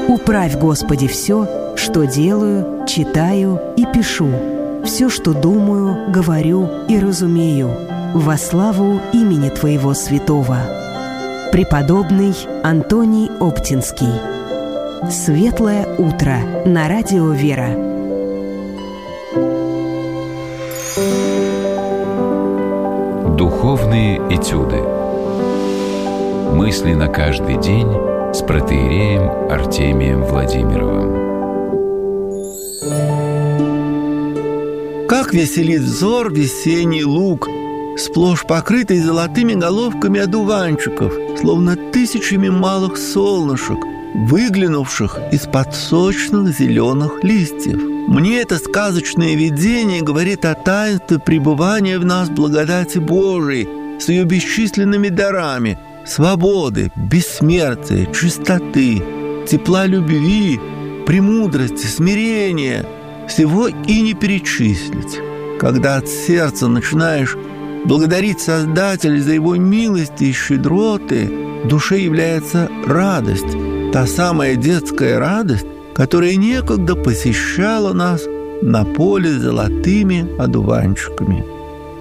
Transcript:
Управь, Господи, все, что делаю, читаю и пишу, все, что думаю, говорю и разумею, во славу имени Твоего святого. Преподобный Антоний Оптинский. Светлое утро на радио «Вера». Духовные этюды. Мысли на каждый день с протоиереем Артемием Владимировым. Как веселит взор весенний луг, сплошь покрытый золотыми головками одуванчиков, словно тысячами малых солнышек, выглянувших из-под сочных зеленых листьев. Мне это сказочное видение говорит о таинстве пребывания в нас благодати Божией с ее бесчисленными дарами, свободы, бессмертия, чистоты, тепла любви, премудрости, смирения. Всего и не перечислить. Когда от сердца начинаешь благодарить Создателя за его милости и щедроты, в душе является радость, та самая детская радость, которая некогда посещала нас на поле с золотыми одуванчиками.